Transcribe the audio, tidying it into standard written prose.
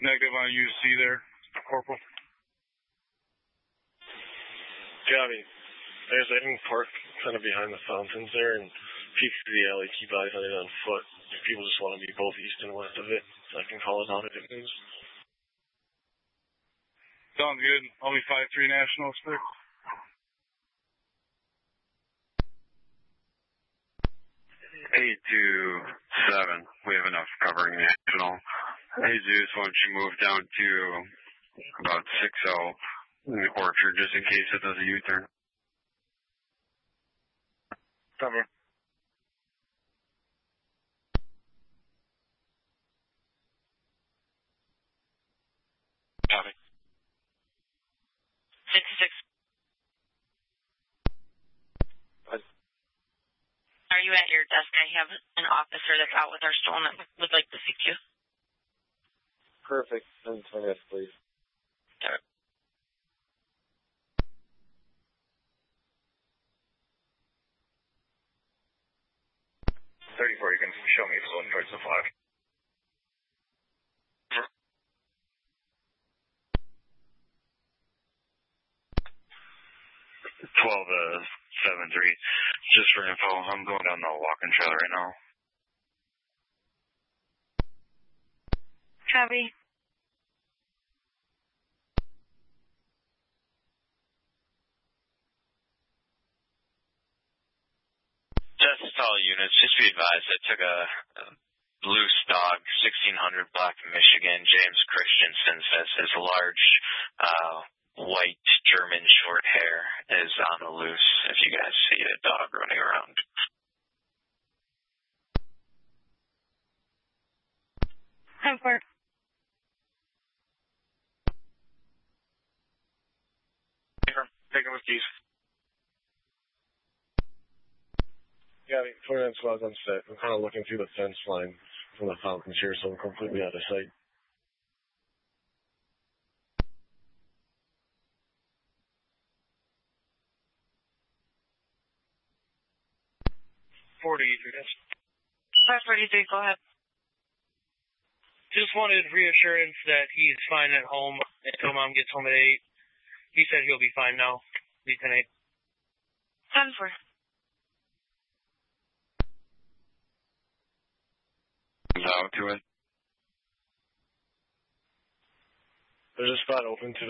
Negative on UC there, Corporal. Copy. There's a park kind of behind the fountains there, and peek through the alley, keep eyes on it on foot. If people just want to be both east and west of it, I can call it out if it moves. Sounds good. I'll be 5-3 National, sir. Eight to 7. We have enough covering National. Hey Zeus, why don't you move down to about 6-0 in the orchard just in case it does a U-turn. Cover. Copy. 66. Are you at your desk? I have an officer that's out with our stolen that would like to speak to you. Perfect. Send to my desk, please. Sure. You can show me flowing towards the flag. Sure. 12-7-3. Just for info, I'm going down the walking trail right now. Copy. Just all units, just be advised, I took a loose dog, 1600 Black Michigan, James Christensen says his large white German short hair is on the loose if you guys see a dog running around. Over. Take him with keys. Yeah, 29 squads on set. I'm kind of looking through the fence line from the fountains here, so I'm completely out of sight. Yes. 543, go ahead. Just wanted reassurance that he's fine at home until Mom gets home at 8. He said he'll be fine now. Lieutenant. 10-4. Out to it. There's a spot open to